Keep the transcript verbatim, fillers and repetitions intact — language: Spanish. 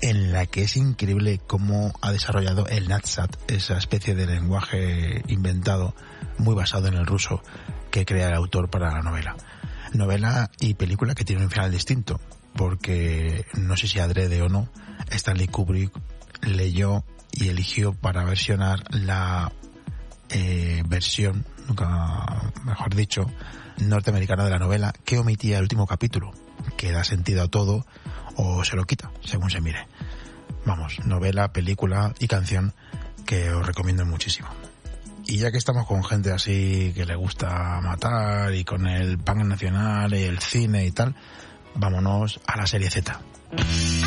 en la que es increíble cómo ha desarrollado el Nadsat, esa especie de lenguaje inventado, muy basado en el ruso, que crea el autor para la novela. Novela y película que tiene un final distinto, porque no sé si adrede o no, Stanley Kubrick leyó y eligió para versionar la eh, versión, nunca mejor dicho, norteamericana de la novela, que omitía el último capítulo, que da sentido a todo o se lo quita, según se mire. Vamos, novela, película y canción que os recomiendo muchísimo. Y ya que estamos con gente así que le gusta matar y con el punk nacional y el cine y tal, vámonos a la serie Z.